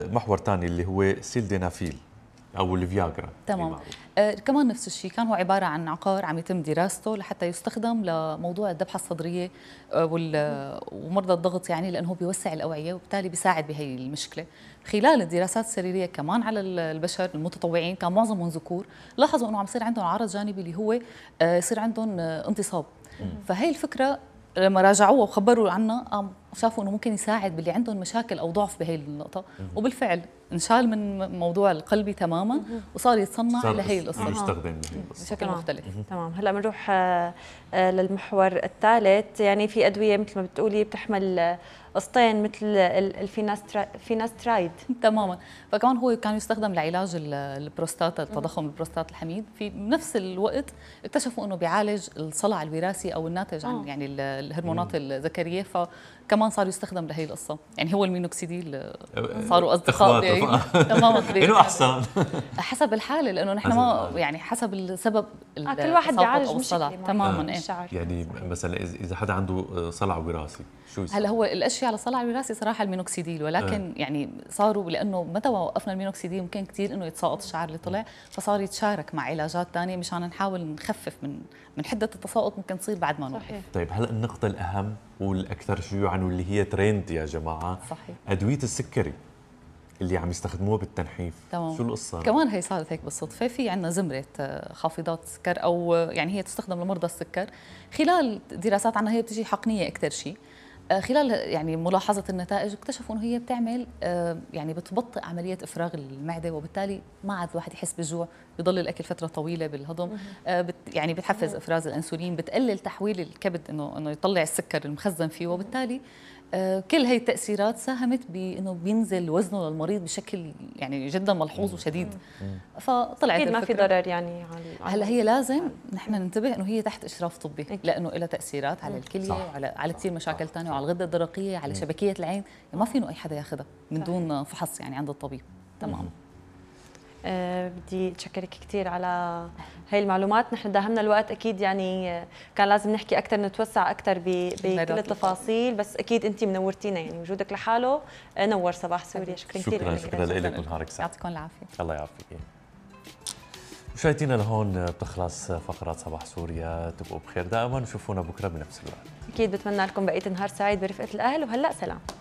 محور ثاني اللي هو سيلدينافيل او الفياجرا. تمام. كمان نفس الشيء، كان هو عباره عن عقار عم يتم دراسته لحتى يستخدم لموضوع الذبحه الصدريه ومرضى الضغط، يعني لانه هو بيوسع الاوعيه وبالتالي بيساعد بهي المشكله. خلال الدراسات السريريه كمان على البشر المتطوعين كان معظمهم ذكور، لاحظوا انه عم يصير عندهم عرض جانبي اللي هو يصير عندهم انتصاب. فهي الفكره لما راجعوها وخبروا عنها شافوا انه ممكن يساعد باللي عندهم مشاكل او ضعف بهي النقطه، وبالفعل انشال من موضوع القلبي تماما وصار يتصنع لهي القصه، يستخدم لهي القصه بشكل مختلف. تمام. هلا بنروح للمحور الثالث. يعني في ادويه مثل ما بتقولي بتحمل قسطين مثل الفيناسترايد. تماما. فكمان هو كان يستخدم لعلاج البروستات، التضخم البروستات الحميد. في نفس الوقت اكتشفوا انه بيعالج الصلع الوراثي او الناتج عن يعني الهرمونات الذكريه، فكمان صار يستخدم لهي القصه. يعني هو المينوكسيديل صاروا اصدقاء تماما. انه احسن حسب الحاله، لانه نحن ما يعني حسب السبب كل واحد بيعالج مشكله تماما. يعني مثلا اذا حدا عنده صلع وراثي شو يصير؟ هلا هو الاشياء على الصلع الوراثي صراحه المينوكسيديل، ولكن يعني صاروا لانه متى وقفنا المينوكسيديل ممكن كثير انه يتساقط الشعر اللي طلع، فصار يتشارك مع علاجات ثانيه مشان نحاول نخفف من حده التساقط ممكن تصير بعد ما نوقف. طيب هلا النقطه الاهم والاكثر شيوعا واللي هي ترند يا جماعه، صحيح، ادويه السكري اللي عم يستخدموها بالتنحيف. تمام. شو القصه؟ كمان هي صارت هيك بالصدفه. في عندنا زمره خافضات سكر، او يعني هي تستخدم لمرضى السكر. خلال دراسات عنها هي بتجي حقنيه اكثر شيء. خلال يعني ملاحظه النتائج اكتشفوا انه هي بتعمل يعني بتبطئ عمليه افراغ المعده، وبالتالي ما عاد الواحد يحس بالجوع، بضل الاكل فتره طويله بالهضم. يعني بتحفز افراز الانسولين، بتقلل تحويل الكبد انه يطلع السكر المخزن فيه، وبالتالي كل هي التأثيرات ساهمت بأنه بينزل وزنه للمريض بشكل يعني جدا ملحوظ وشديد. فطلعت أكيد ما في ضرر يعني. هلا هي لازم نحن ننتبه انه هي تحت اشراف طبي، لانه لها تأثيرات على الكليه وعلى كثير مشاكل ثانيه، وعلى الغده الدرقيه، على شبكيه العين. يعني ما فينه اي حدا ياخذها من دون فحص يعني عند الطبيب. تمام. بدي اتشكرك كثير على هاي المعلومات. نحن داهمنا الوقت اكيد، يعني كان لازم نحكي اكثر، نتوسع اكثر بكل التفاصيل، بس اكيد انت منورتينا، يعني وجودك لحاله نور صباح سوريا. شكرا كثير. شكرا لك ونهارك سعيد. يعطيكم العافيه. الله يعافيك. مشاهدينا لهون بتخلص فقرات صباح سوريا، تبقوا بخير دائما، وشوفونا بكره بنفس الوقت. اكيد بتمنى لكم بقيه نهار سعيد برفقه الاهل، وهلا سلام.